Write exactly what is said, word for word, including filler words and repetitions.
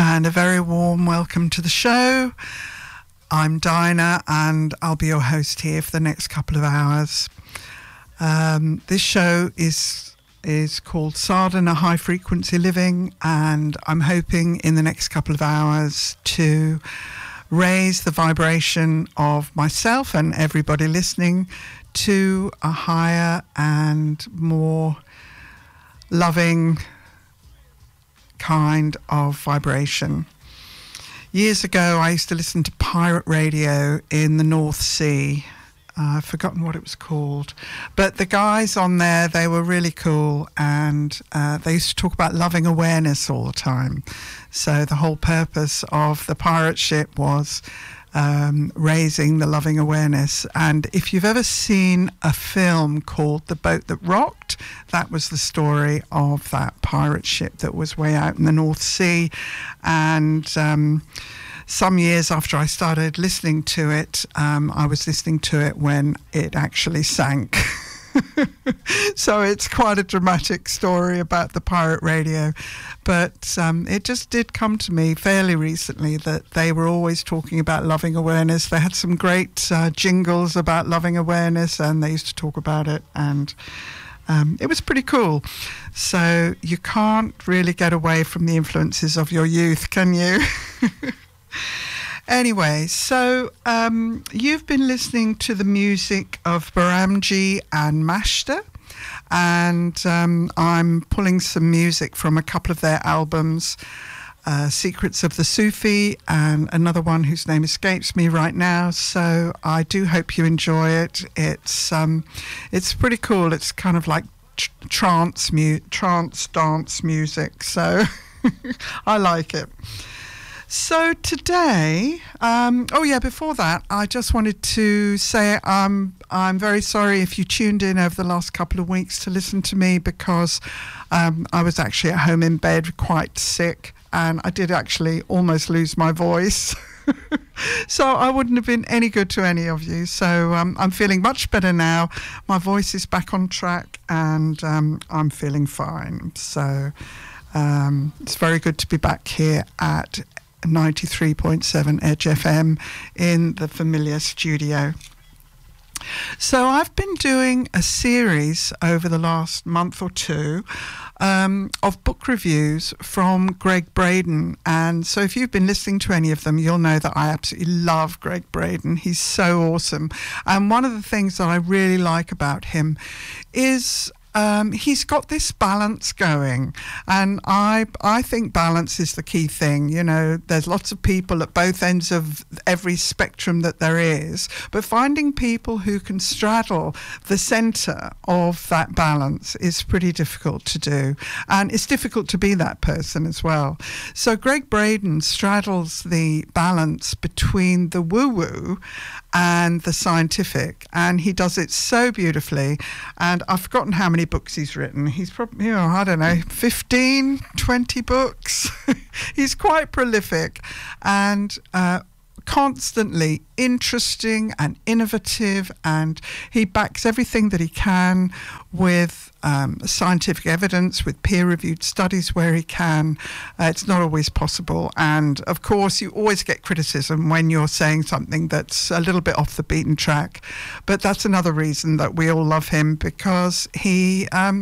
and a very warm welcome to the show. I'm Dinah and I'll be your host here for the next couple of hours. Um, this show is is called Sadhana High Frequency Living, and I'm hoping in the next couple of hours to raise the vibration of myself and everybody listening to a higher and more loving kind of vibration. Years ago, I used to listen to pirate radio in the North Sea. Uh, I've forgotten what it was called. But the guys on there, they were really cool, and uh, they used to talk about loving awareness all the time. So the whole purpose of the pirate ship was um, raising the loving awareness. And if you've ever seen a film called The Boat That Rocked, that was the story of that pirate ship that was way out in the North Sea. And um, some years after I started listening to it, um, I was listening to it when it actually sank. So it's quite a dramatic story about the pirate radio. But um, it just did come to me fairly recently that they were always talking about loving awareness. They had some great uh, jingles about loving awareness, and they used to talk about it, and um, it was pretty cool. So you can't really get away from the influences of your youth, can you? Anyway, so um, you've been listening to the music of Baramji and Mashta, and um, I'm pulling some music from a couple of their albums, uh, Secrets of the Sufi, and another one whose name escapes me right now. So I do hope you enjoy it. It's um, it's pretty cool. It's kind of like tr- trance mu- trance dance music. So I like it. So today, um, oh yeah, before that, I just wanted to say I'm I'm very sorry if you tuned in over the last couple of weeks to listen to me, because um, I was actually at home in bed quite sick, and I did actually almost lose my voice. So I wouldn't have been any good to any of you. So um, I'm feeling much better now. My voice is back on track, and um, I'm feeling fine. So um, it's very good to be back here at ninety-three point seven Edge F M in the familiar studio. So I've been doing a series over the last month or two um, of book reviews from Gregg Braden. And so if you've been listening to any of them, you'll know that I absolutely love Gregg Braden. He's so awesome. And one of the things that I really like about him is Um, he's got this balance going, and I I think balance is the key thing. You know, there's lots of people at both ends of every spectrum that there is, but finding people who can straddle the centre of that balance is pretty difficult to do, and it's difficult to be that person as well. So Gregg Braden straddles the balance between the woo-woo and the scientific, and he does it so beautifully. And I've forgotten how many books he's written. He's probably, you know, I don't know, fifteen, twenty books. He's quite prolific and uh, constantly interesting and innovative, and he backs everything that he can with um, scientific evidence, with peer-reviewed studies where he can. Uh, it's not always possible, and of course you always get criticism when you're saying something that's a little bit off the beaten track, but that's another reason that we all love him, because he um,